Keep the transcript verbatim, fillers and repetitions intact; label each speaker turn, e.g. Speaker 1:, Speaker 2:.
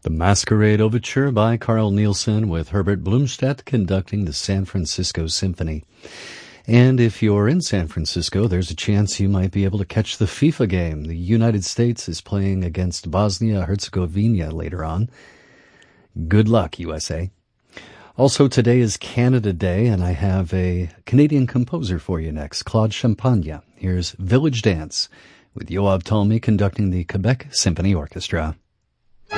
Speaker 1: The Masquerade Overture by Carl Nielsen with Herbert Blomstedt conducting the San Francisco Symphony. And if you're in San Francisco, there's a chance you might be able to catch the FIFA game. The United States is playing against Bosnia-Herzegovina later on. Good luck, U S A. Also, today is Canada Day, and I have a Canadian composer for you next, Claude Champagne. Here's Village Dance with Yoav Talmy conducting the Quebec Symphony Orchestra.